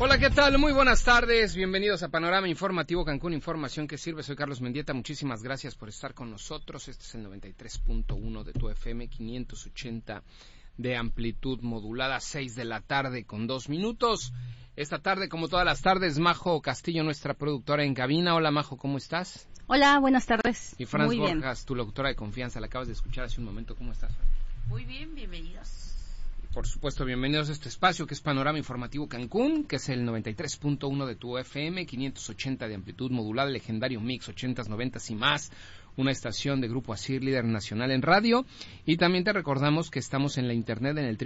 Hola, ¿qué tal? Muy buenas tardes. Bienvenidos a Panorama Informativo Cancún, información que sirve. Soy Carlos Mendieta. Muchísimas gracias por estar con nosotros. Este es el 93.1 de tu FM, 580 de amplitud modulada, 6 de la tarde con 2 minutos. Esta tarde, como todas las tardes, Majo Castillo, nuestra productora en cabina. Hola, Majo, ¿cómo estás? Hola, buenas tardes. Y Franz Muy Borjas, bien. Tu locutora de confianza, la acabas de escuchar hace un momento. ¿Cómo estás? Muy bien, bienvenidos. Por supuesto, bienvenidos a este espacio que es Panorama Informativo Cancún, que es el 93.1 de tu FM, 580 de amplitud modulada, legendario mix, 80s, 90s y más, una estación de Grupo Asir, líder nacional en radio. Y también te recordamos que estamos en la internet en el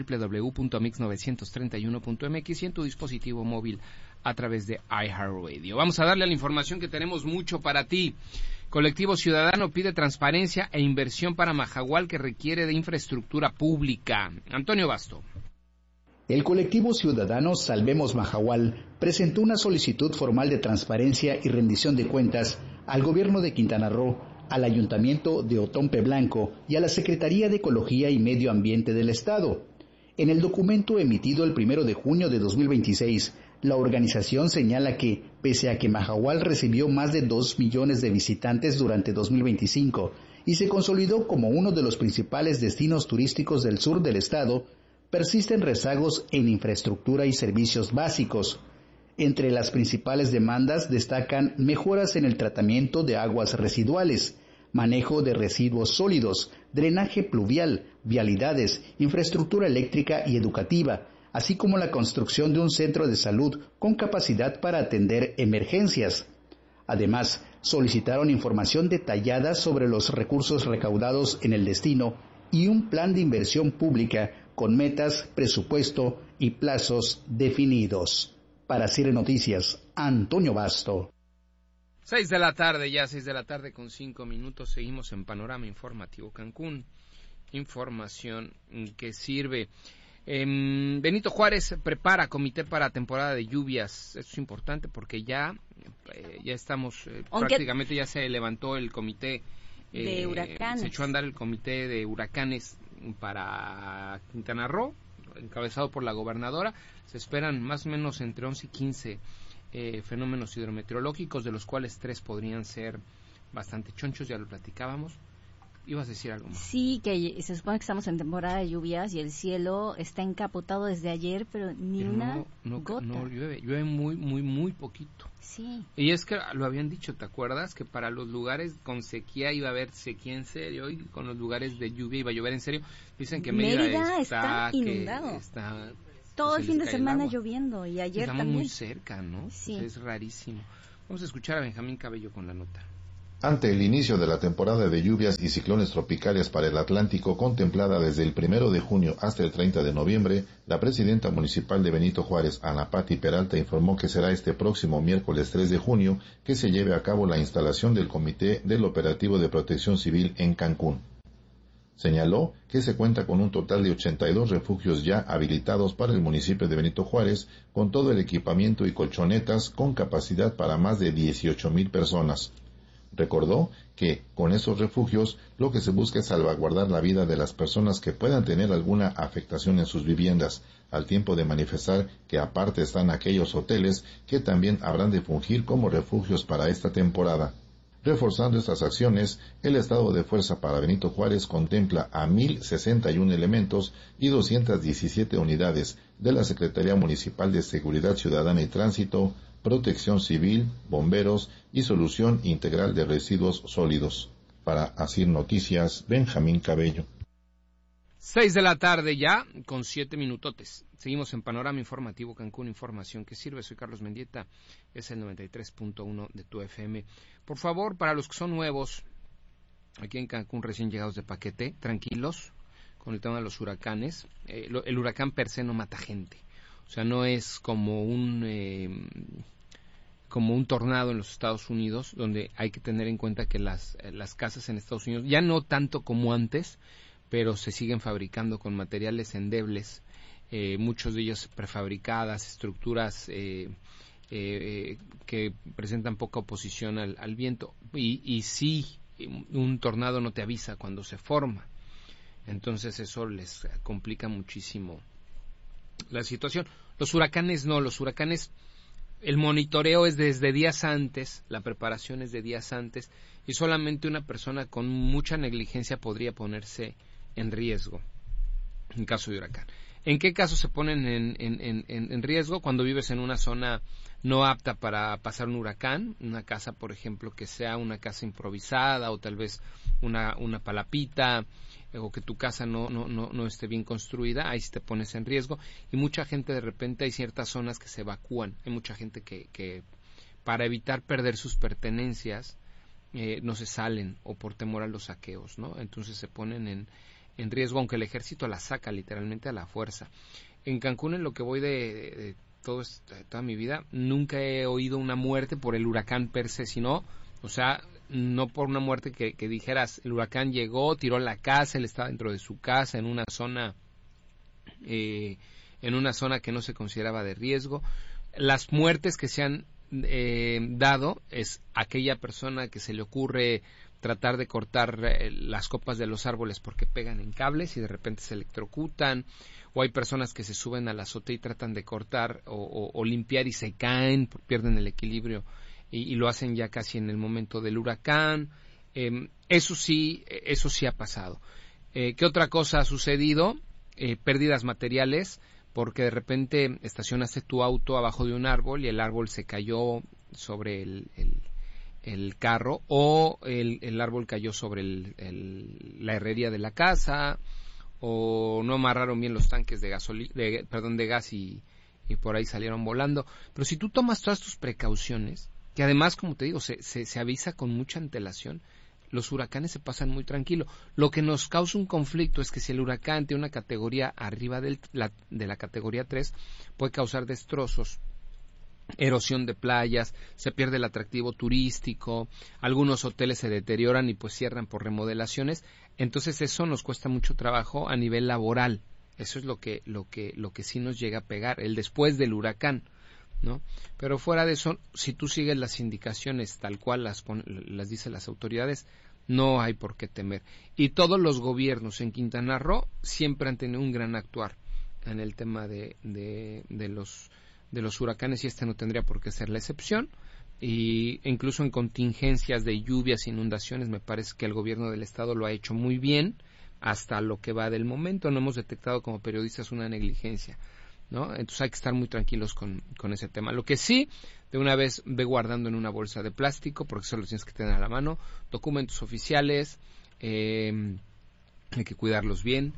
www.mix931.mx y en tu dispositivo móvil a través de iHeartRadio. Vamos a darle a la información que tenemos mucho para ti. Colectivo Ciudadano pide transparencia e inversión para Mahahual que requiere de infraestructura pública. Antonio Basto. El colectivo ciudadano Salvemos Mahahual presentó una solicitud formal de transparencia y rendición de cuentas al gobierno de Quintana Roo, al Ayuntamiento de Otompe Blanco y a la Secretaría de Ecología y Medio Ambiente del Estado. En el documento emitido el 1 de junio de 2026, la organización señala que, pese a que Mahahual recibió más de 2 millones de visitantes durante 2025 y se consolidó como uno de los principales destinos turísticos del sur del estado, persisten rezagos en infraestructura y servicios básicos. Entre las principales demandas destacan mejoras en el tratamiento de aguas residuales, manejo de residuos sólidos, drenaje pluvial, vialidades, infraestructura eléctrica y educativa, así como la construcción de un centro de salud con capacidad para atender emergencias. Además, solicitaron información detallada sobre los recursos recaudados en el destino y un plan de inversión pública con metas, presupuesto y plazos definidos. Para CIRE Noticias, Antonio Basto. 6 de la tarde, ya 6 de la tarde con 5 minutos, seguimos en Panorama Informativo Cancún, información que sirve. Benito Juárez prepara comité para temporada de lluvias. Esto es importante porque ya estamos, prácticamente ya se levantó el comité de huracanes. Se echó a andar el comité de huracanes para Quintana Roo, encabezado por la gobernadora. Se esperan más o menos entre 11 y 15 fenómenos hidrometeorológicos, de los cuales 3 podrían ser bastante chonchos, ya lo platicábamos. ¿Ibas a decir algo más? Sí, que se supone que estamos en temporada de lluvias y el cielo está encapotado desde ayer, pero una gota. No llueve muy poquito. Sí. Y es que lo habían dicho, ¿te acuerdas? Que para los lugares con sequía iba a haber sequía en serio y con los lugares de lluvia iba a llover en serio. Dicen que Mérida está inundado. Todo el fin de semana lloviendo y ayer estamos también. Muy cerca, ¿no? Sí. Pues es rarísimo. Vamos a escuchar a Benjamín Cabello con la nota. Ante el inicio de la temporada de lluvias y ciclones tropicales para el Atlántico contemplada desde el 1 de junio hasta el 30 de noviembre, la presidenta municipal de Benito Juárez, Ana Patti Peralta, informó que será este próximo miércoles 3 de junio que se lleve a cabo la instalación del Comité del Operativo de Protección Civil en Cancún. Señaló que se cuenta con un total de 82 refugios ya habilitados para el municipio de Benito Juárez, con todo el equipamiento y colchonetas con capacidad para más de 18,000 personas. Recordó que, con esos refugios, lo que se busca es salvaguardar la vida de las personas que puedan tener alguna afectación en sus viviendas, al tiempo de manifestar que aparte están aquellos hoteles que también habrán de fungir como refugios para esta temporada. Reforzando estas acciones, el estado de fuerza para Benito Juárez contempla a 1,061 elementos y 217 unidades de la Secretaría Municipal de Seguridad Ciudadana y Tránsito, Protección Civil, Bomberos y Solución Integral de Residuos Sólidos. Para Asir Noticias, Benjamín Cabello. 6 de la tarde ya, con 7 minutotes. Seguimos en Panorama Informativo Cancún, información que sirve. Soy Carlos Mendieta, es el 93.1 de tu FM. Por favor, para los que son nuevos, aquí en Cancún, recién llegados de paquete, tranquilos con el tema de los huracanes. El huracán per se no mata gente. O sea, no es como un tornado en los Estados Unidos, donde hay que tener en cuenta que las casas en Estados Unidos, ya no tanto como antes, pero se siguen fabricando con materiales endebles, muchos de ellos prefabricadas, estructuras que presentan poca oposición al viento. Y sí, un tornado no te avisa cuando se forma. Entonces eso les complica muchísimo la situación. Los huracanes no, los huracanes, el monitoreo es desde días antes, la preparación es de días antes, y solamente una persona con mucha negligencia podría ponerse en riesgo en caso de huracán. ¿En qué casos se ponen en riesgo? Cuando vives en una zona no apta para pasar un huracán, una casa, por ejemplo, que sea una casa improvisada o tal vez una palapita, o que tu casa no esté bien construida, ahí sí te pones en riesgo. Y mucha gente, de repente, hay ciertas zonas que se evacúan. Hay mucha gente que para evitar perder sus pertenencias no se salen, o por temor a los saqueos, ¿no? Entonces se ponen en riesgo, aunque el ejército la saca literalmente a la fuerza. En Cancún, en lo que voy de toda mi vida, nunca he oído una muerte por el huracán per se, sino, o sea, no por una muerte que dijeras, el huracán llegó, tiró la casa, él estaba dentro de su casa, en una zona que no se consideraba de riesgo. Las muertes que se han dado es aquella persona que se le ocurre tratar de cortar las copas de los árboles porque pegan en cables y de repente se electrocutan, o hay personas que se suben a la azotea y tratan de cortar o limpiar y se caen, pierden el equilibrio y lo hacen ya casi en el momento del huracán. Eso sí ha pasado. ¿Qué otra cosa ha sucedido? Pérdidas materiales, porque de repente estacionaste tu auto abajo de un árbol y el árbol se cayó sobre el carro, o el árbol cayó sobre la herrería de la casa, o no amarraron bien los tanques de gas y por ahí salieron volando. Pero si tú tomas todas tus precauciones, que además, como te digo, se avisa con mucha antelación, los huracanes se pasan muy tranquilo. Lo que nos causa un conflicto es que si el huracán tiene una categoría arriba de la categoría 3, puede causar destrozos, erosión de playas, se pierde el atractivo turístico, algunos hoteles se deterioran y pues cierran por remodelaciones. Entonces eso nos cuesta mucho trabajo a nivel laboral. Eso es lo que sí nos llega a pegar, el después del huracán, ¿no? Pero fuera de eso, si tú sigues las indicaciones tal cual las dicen las autoridades, no hay por qué temer. Y todos los gobiernos en Quintana Roo siempre han tenido un gran actuar en el tema de los huracanes, y este no tendría por qué ser la excepción. Y incluso en contingencias de lluvias, inundaciones, me parece que el gobierno del estado lo ha hecho muy bien hasta lo que va del momento. No hemos detectado como periodistas una negligencia, ¿no? Entonces hay que estar muy tranquilos con ese tema. Lo que sí, de una vez ve guardando en una bolsa de plástico, porque eso lo tienes que tener a la mano, documentos oficiales, hay que cuidarlos bien.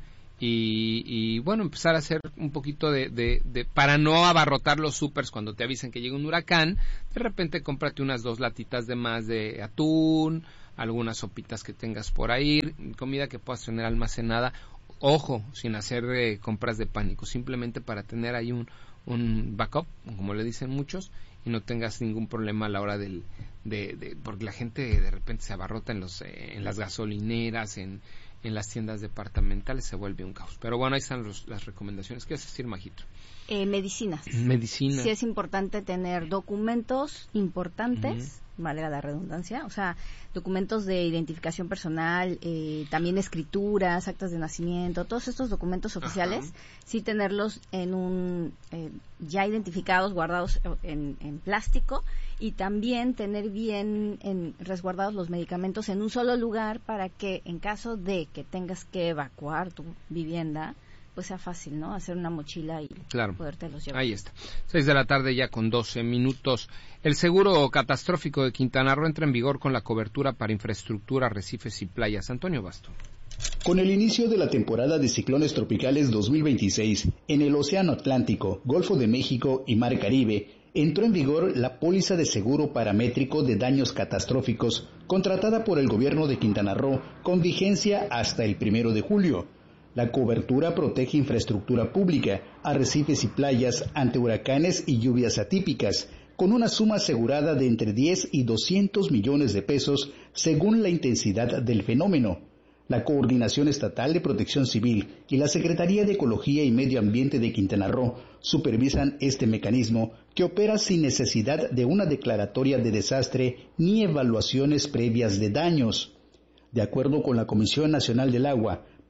Y bueno, empezar a hacer un poquito para no abarrotar los supers cuando te avisen que llega un huracán. De repente cómprate unas 2 latitas de más de atún, algunas sopitas que tengas por ahí, comida que puedas tener almacenada. Ojo, sin hacer compras de pánico, simplemente para tener ahí un backup, como le dicen muchos, y no tengas ningún problema a la hora porque la gente de repente se abarrota en las gasolineras, en las tiendas departamentales, se vuelve un caos. Pero bueno, ahí están las recomendaciones. ¿Qué es decir, Majito? Medicinas. Medicina. Sí es importante tener documentos importantes, valga la redundancia, o sea, documentos de identificación personal, también escrituras, actas de nacimiento, todos estos documentos oficiales, sí tenerlos en ya identificados, guardados en plástico, y también tener bien resguardados los medicamentos en un solo lugar para que en caso de que tengas que evacuar tu vivienda, pues sea fácil, ¿no? Hacer una mochila y podértelos llevar. Ahí está. 6 de la tarde ya con 12 minutos. El seguro catastrófico de Quintana Roo entra en vigor con la cobertura para infraestructura, arrecifes y playas. Antonio Basto. Con el inicio de la temporada de ciclones tropicales 2026 en el Océano Atlántico, Golfo de México y Mar Caribe, entró en vigor la póliza de seguro paramétrico de daños catastróficos contratada por el gobierno de Quintana Roo con vigencia hasta el 1 de julio. La cobertura protege infraestructura pública, arrecifes y playas ante huracanes y lluvias atípicas, con una suma asegurada de entre 10 y 200 millones de pesos según la intensidad del fenómeno. La Coordinación Estatal de Protección Civil y la Secretaría de Ecología y Medio Ambiente de Quintana Roo supervisan este mecanismo que opera sin necesidad de una declaratoria de desastre ni evaluaciones previas de daños. De acuerdo con la Comisión Nacional del Agua,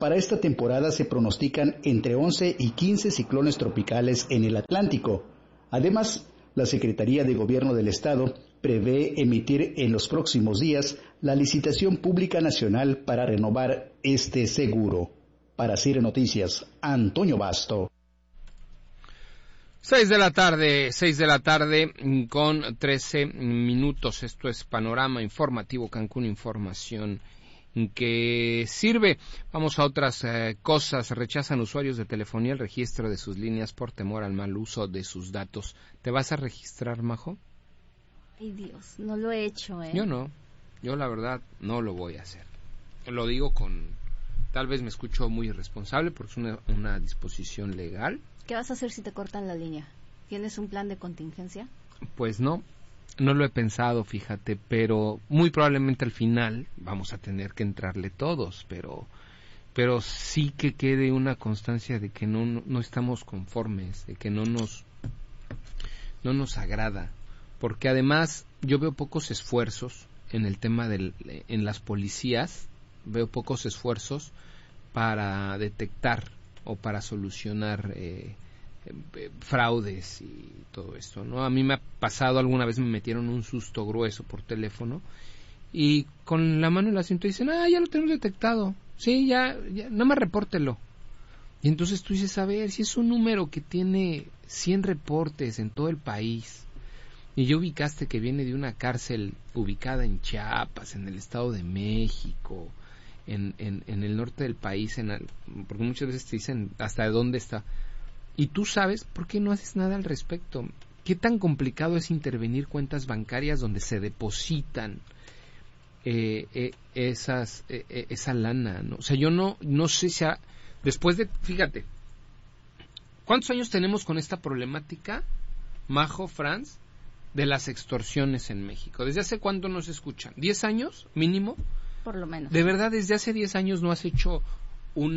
Para esta temporada se pronostican entre 11 y 15 ciclones tropicales en el Atlántico. Además, la Secretaría de Gobierno del Estado prevé emitir en los próximos días la licitación pública nacional para renovar este seguro. Para CIRE Noticias, Antonio Basto. 6 de la tarde con 13 minutos. Esto es Panorama Informativo Cancún, información que sirve. Vamos a otras cosas. Rechazan usuarios de telefonía el registro de sus líneas por temor al mal uso de sus datos. ¿Te vas a registrar, Majo? Ay, Dios, no lo he hecho, Yo no. Yo la verdad no lo voy a hacer. Lo digo tal vez me escucho muy irresponsable porque es una disposición legal. ¿Qué vas a hacer si te cortan la línea? ¿Tienes un plan de contingencia? Pues no lo he pensado, fíjate, pero muy probablemente al final vamos a tener que entrarle todos, pero sí que quede una constancia de que no estamos conformes, de que no nos agrada, porque además yo veo pocos esfuerzos en el tema en las policías, veo pocos esfuerzos para detectar o para solucionar fraudes y todo esto, ¿no? A mí me ha pasado, alguna vez me metieron un susto grueso por teléfono y con la mano en la cintura dicen, ya lo tenemos detectado, sí, ya, nada más repórtelo. Y entonces tú dices, a ver, si es un número que tiene 100 reportes en todo el país y ya ubicaste que viene de una cárcel ubicada en Chiapas, en el Estado de México, en el norte del país, porque muchas veces te dicen hasta de dónde está, y tú sabes, ¿por qué no haces nada al respecto? ¿Qué tan complicado es intervenir cuentas bancarias donde se depositan esa lana, ¿no? O sea, yo no sé si después de, fíjate, ¿cuántos años tenemos con esta problemática, Majo, Franz, de las extorsiones en México? ¿Desde hace cuánto nos escuchan? ¿10 años mínimo? Por lo menos. De verdad, desde hace 10 años no has hecho un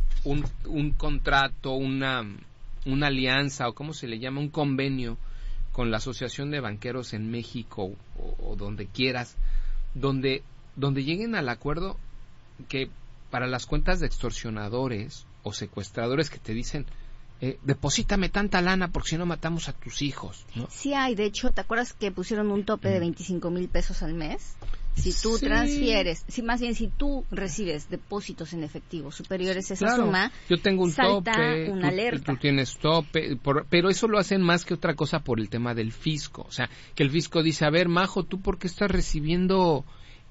contrato, una alianza, o cómo se le llama, un convenio con la Asociación de Banqueros en México o donde quieras, donde lleguen al acuerdo que para las cuentas de extorsionadores o secuestradores que te dicen, deposítame tanta lana porque si no matamos a tus hijos, ¿no? Sí hay, de hecho, ¿te acuerdas que pusieron un tope de 25,000 pesos al mes? Si tú transfieres, más bien si tú recibes depósitos en efectivo superiores a esa suma, yo tengo un tope, una alerta. Tú tienes tope, pero eso lo hacen más que otra cosa por el tema del fisco. O sea, que el fisco dice, a ver, Majo, ¿tú por qué estás recibiendo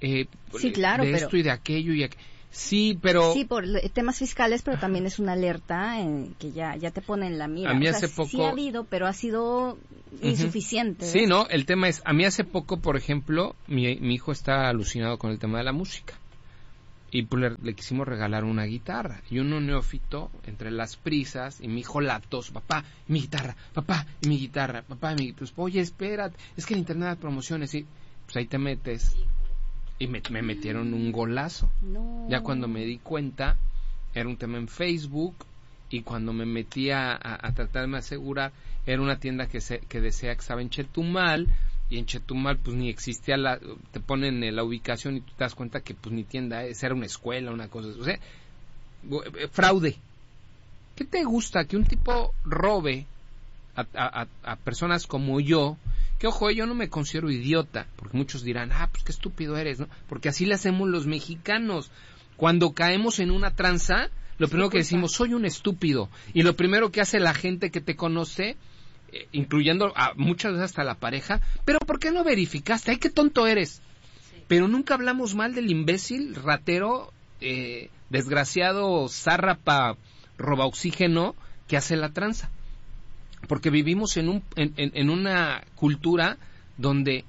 de esto y de aquello? Sí, pero... Sí, por temas fiscales, pero también es una alerta que ya te pone en la mira. A mí hace poco... Sí ha habido, pero ha sido insuficiente. Sí, ¿no? El tema es, a mí hace poco, por ejemplo, mi hijo está alucinado con el tema de la música. Y pues le quisimos regalar una guitarra. Y uno neófito, entre las prisas, y mi hijo latos, papá, mi guitarra, papá, mi guitarra, papá, pues oye, espérate, es que en internet hay promociones, y pues ahí te metes... Y me metieron un golazo. No. Ya cuando me di cuenta, era un tema en Facebook, y cuando me metí a tratar de asegurar, era una tienda que decía que estaba en Chetumal, y en Chetumal pues ni existía te ponen la ubicación y tú te das cuenta que pues ni tienda es, era una escuela, una cosa, o sea, fraude. ¿Qué te gusta? Que un tipo robe a personas como yo, que ojo, yo no me considero idiota, porque muchos dirán, pues qué estúpido eres, ¿no? Porque así le hacemos los mexicanos. Cuando caemos en una tranza, lo primero que decimos, soy un estúpido. Y lo primero que hace la gente que te conoce, incluyendo a muchas veces hasta la pareja, pero ¿por qué no verificaste? ¡Ay, qué tonto eres! Sí. Pero nunca hablamos mal del imbécil, ratero, desgraciado, zárrapa, roba oxígeno, que hace la tranza. Porque vivimos en una cultura donde,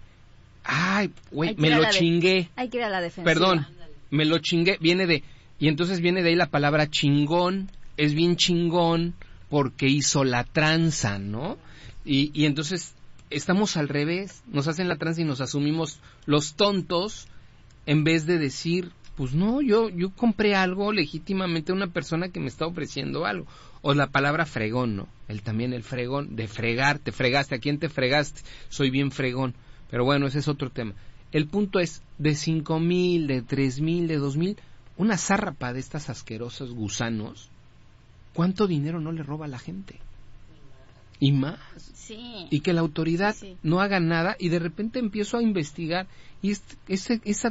me lo chingué. Hay que ir a la defensiva. Perdón, me lo chingué, y entonces viene de ahí la palabra chingón, es bien chingón porque hizo la tranza, ¿no? Y entonces estamos al revés, nos hacen la tranza y nos asumimos los tontos en vez de decir, pues no, yo compré algo legítimamente a una persona que me está ofreciendo algo. O la palabra fregón, ¿no? También el fregón, de fregar, te fregaste, ¿a quién te fregaste? Soy bien fregón. Pero bueno, ese es otro tema. El punto es, de 5,000, de 3,000, de 2,000, una zárrapa de estas asquerosos gusanos, ¿cuánto dinero no le roba a la gente? Y más. Sí. Y que la autoridad no haga nada, y de repente empiezo a investigar, y esa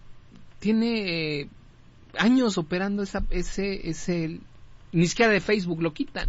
tiene años operando ese ni siquiera de Facebook lo quitan.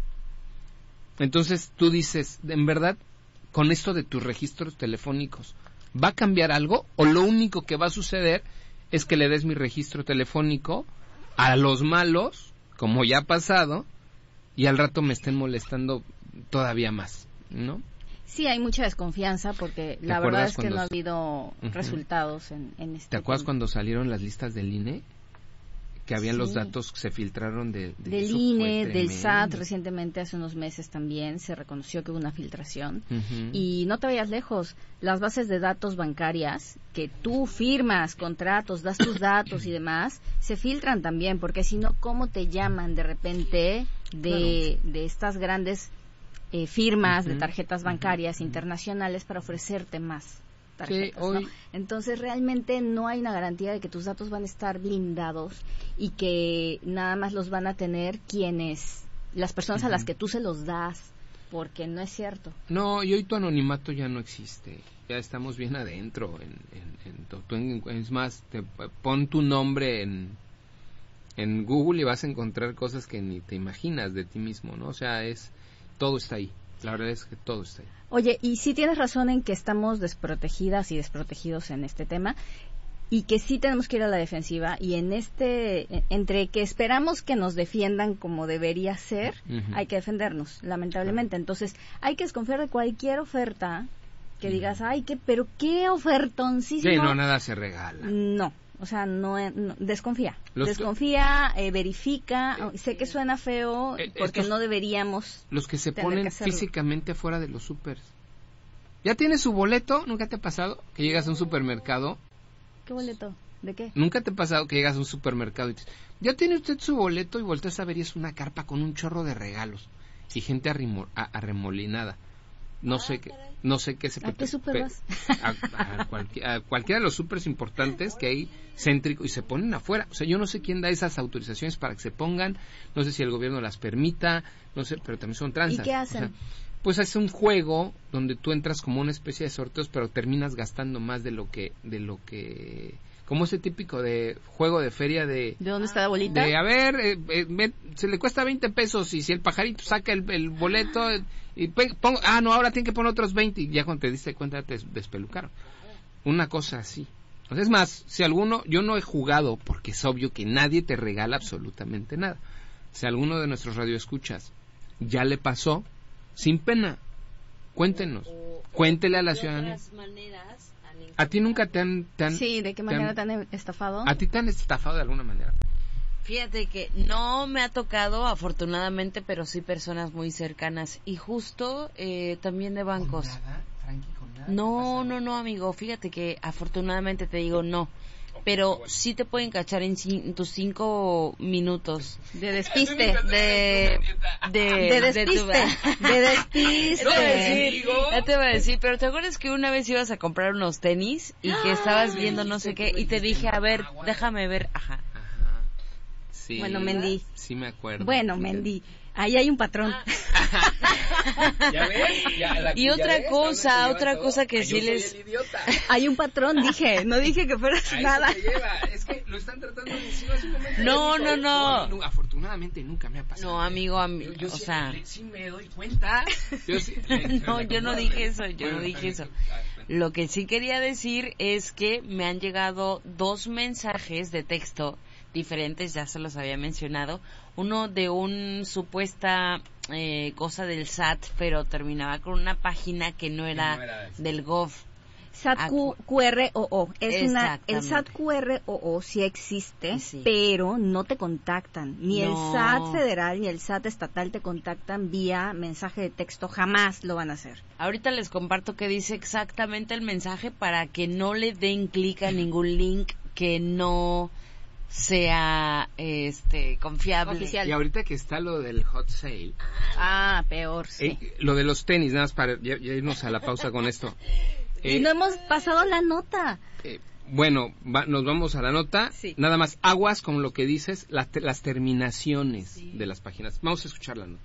Entonces tú dices, en verdad, con esto de tus registros telefónicos, ¿va a cambiar algo? ¿O lo único que va a suceder es que le des mi registro telefónico a los malos, como ya ha pasado, y al rato me estén molestando todavía más, ¿no? Sí, hay mucha desconfianza porque la verdad es que no ha habido resultados en este ¿Te acuerdas tema. cuando salieron las listas del INE? Que habían los datos que se filtraron del INE, del SAT, recientemente hace unos meses también se reconoció que hubo una filtración. Y no te vayas lejos, las bases de datos bancarias, que tú firmas contratos, das tus datos y demás, se filtran también, porque si no, ¿cómo te llaman de repente de estas grandes firmas de tarjetas bancarias internacionales para ofrecerte más tarjetas, ¿no? Entonces realmente no hay una garantía de que tus datos van a estar blindados y que nada más los van a tener las personas a las que tú se los das, porque no es cierto. No, y hoy tu anonimato ya no existe, ya estamos bien adentro, es más, pon tu nombre en Google y vas a encontrar cosas que ni te imaginas de ti mismo, ¿no? O sea, todo está ahí. La verdad es que todo está ahí. Oye, y sí tienes razón en que estamos desprotegidas y desprotegidos en este tema, y que sí tenemos que ir a la defensiva, y entre que esperamos que nos defiendan como debería ser, hay que defendernos, lamentablemente. Entonces, hay que desconfiar de cualquier oferta que digas, pero qué ofertoncísimo. Sí, no, nada se regala. No. O sea, no desconfía. Desconfía, verifica. Sé que suena feo porque no deberíamos. Los que se ponen físicamente afuera de los súper. ¿Ya tienes su boleto? ¿Nunca te ha pasado que llegas a un supermercado? ¿Qué boleto? ¿De qué? ¿Nunca te ha pasado que llegas a un supermercado y dices, ¿ya tiene usted su boleto? Y volteas a ver y es una carpa con un chorro de regalos y gente arremolinada. No sé qué se... ¿A qué súper vas? A cualquiera de los súperes importantes que hay céntrico y se ponen afuera. O sea, yo no sé quién da esas autorizaciones para que se pongan, no sé si el gobierno las permita, no sé, pero también son tranzas. ¿Y qué hacen? O sea, pues es un juego donde tú entras como una especie de sorteos, pero terminas gastando más de lo que como ese típico de juego de feria de... ¿De dónde está la bolita? De, a ver, se le cuesta 20 pesos y si el pajarito saca el boleto y ahora tiene que poner otros 20 y ya cuando te diste cuenta te despelucaron. Una cosa así. O sea, es más, yo no he jugado porque es obvio que nadie te regala absolutamente nada. Si a alguno de nuestros radioescuchas ya le pasó, sin pena, cuéntenos, cuéntele a la ciudadanía. ¿A ti nunca te han... Sí, ¿de qué manera te han estafado? ¿A ti te han estafado de alguna manera? Fíjate que no me ha tocado, afortunadamente, pero sí personas muy cercanas. Y justo también de bancos. ¿Con nada, Frankie, con nada? No, amigo. Fíjate que afortunadamente te digo no. Pero sí te pueden cachar en tus 5 minutos. De despiste. De despiste. Ya te voy a decir, pero ¿te acuerdas que una vez ibas a comprar unos tenis y que estabas viendo no sé qué y te dije, a ver, déjame ver, ajá. Sí. Bueno, Mendy. Sí me acuerdo. Bueno, Mendy. Ahí hay un patrón. ¿Ya ves? Y otra cosa que sí les... Hay un patrón, no dije que fueras nada. Es que lo están tratando de decir hace un momento. No. Afortunadamente nunca me ha pasado. No, amigo, yo o sea... Sí me doy cuenta. Yo no dije eso. Lo que sí quería decir es que me han llegado 2 mensajes de texto diferentes, ya se los había mencionado. Uno de un supuesta cosa del SAT, pero terminaba con una página que no era del Gov. SAT QROO. El SAT QROO sí existe, pero no te contactan. Ni el SAT federal ni el SAT estatal te contactan vía mensaje de texto. Jamás lo van a hacer. Ahorita les comparto que dice exactamente el mensaje para que no le den clic a ningún link que no sea confiable. Oficial. Y ahorita que está lo del hot sale. Peor, sí. Lo de los tenis, nada más para ya irnos a la pausa con esto. Y no hemos pasado la nota. Bueno, nos vamos a la nota. Sí. Nada más, aguas con lo que dices, las terminaciones de las páginas. Vamos a escuchar la nota.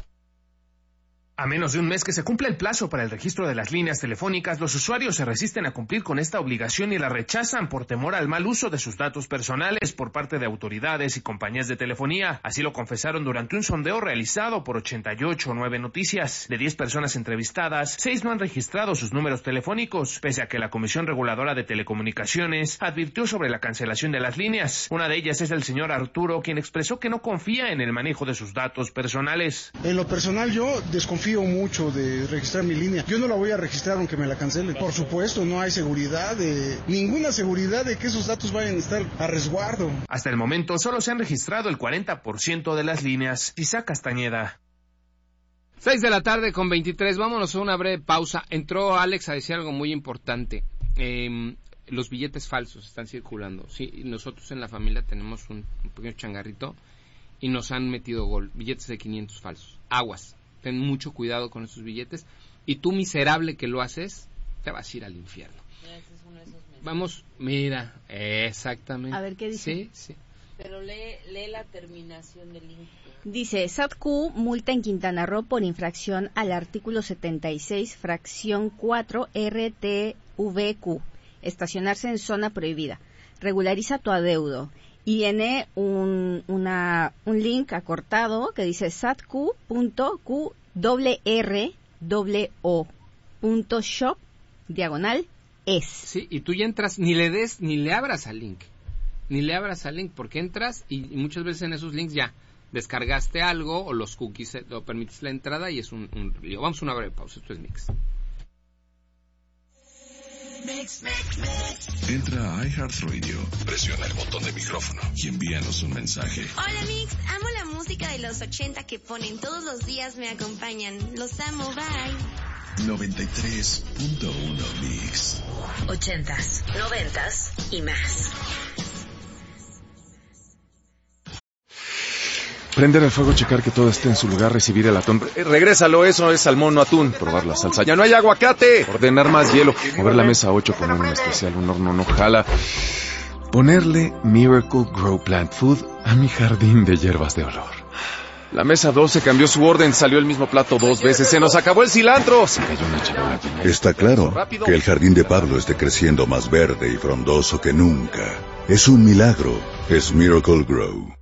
A menos de un mes que se cumpla el plazo para el registro de las líneas telefónicas, los usuarios se resisten a cumplir con esta obligación y la rechazan por temor al mal uso de sus datos personales por parte de autoridades y compañías de telefonía. Así lo confesaron durante un sondeo realizado por 88.9 Noticias. De 10 personas entrevistadas, 6 no han registrado sus números telefónicos, pese a que la Comisión Reguladora de Telecomunicaciones advirtió sobre la cancelación de las líneas. Una de ellas es el señor Arturo, quien expresó que no confía en el manejo de sus datos personales. En lo personal, yo desconfío mucho de registrar mi línea. Yo no la voy a registrar aunque me la cancelen. Por supuesto, no hay seguridad, ninguna seguridad de que esos datos vayan a estar a resguardo. Hasta el momento solo se han registrado el 40% de las líneas. Isaac Castañeda. 6 de la tarde con 23. Vámonos a una breve pausa. Entró Alex a decir algo muy importante. Los billetes falsos están circulando. Sí, nosotros en la familia tenemos un pequeño changarrito y nos han metido gol. Billetes de 500 falsos. Aguas. Ten mucho cuidado con esos billetes. Y tú, miserable que lo haces, te vas a ir al infierno. Vamos, mira, exactamente. A ver, ¿qué dice? Sí. Pero lee la terminación del link. Dice, SAT-Q multa en Quintana Roo por infracción al artículo 76, fracción 4, RTVQ. Estacionarse en zona prohibida. Regulariza tu adeudo. Y viene un link acortado que dice satq.qrro.shop/es. Sí, y tú ya entras, ni le abras al link. Porque entras y muchas veces en esos links ya descargaste algo o los cookies o permites la entrada y es un lío. Vamos a una breve pausa, esto es Mix. Entra a iHeartRadio, presiona el botón de micrófono y envíanos un mensaje. Hola Mix, amo la música de los 80 que ponen todos los días, me acompañan. Los amo, bye. 93.1 Mix. 80s, 90s y más. Prender el fuego, checar que todo esté en su lugar, recibir el atún. Regrésalo, eso es salmón, no atún. Probar la salsa. ¡Ya no hay aguacate! Ordenar más hielo. Mover la mesa 8, poner un especial, un horno no jala. Ponerle Miracle Grow Plant Food a mi jardín de hierbas de olor. La mesa 12 cambió su orden, salió el mismo plato 2 veces. ¡Se nos acabó el cilantro! Se cayó una charola. Está claro que el jardín de Pablo esté creciendo más verde y frondoso que nunca. Es un milagro. Es Miracle Grow.